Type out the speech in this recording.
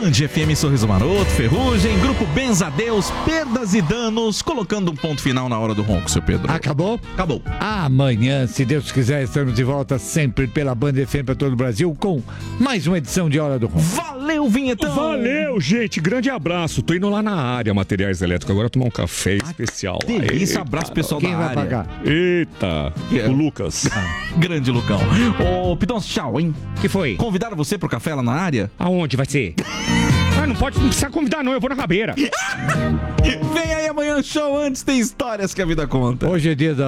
Band FM, Sorriso Maroto, Ferrugem, Grupo Benzadeus, Perdas e Danos, colocando um ponto final na hora do ronco, seu Pedro. Acabou? Acabou. Amanhã, se Deus quiser, estamos de volta sempre pela Band FM para todo o Brasil com mais uma edição de Hora do Ronco. Valeu, vinhetão! Valeu, gente. Grande abraço. Tô indo lá na área, materiais elétricos, agora tomar um café especial. Delícia, abraço pessoal Quem da vai área. pagar? Eita, o Lucas. Grande Lucão. Ô, Pidão, tchau, hein? Que foi? Convidaram você pro café lá na área? Aonde vai ser? Não precisa convidar não, eu vou na rabeira. Vem aí amanhã, show antes, tem histórias que a vida conta. Hoje é dia da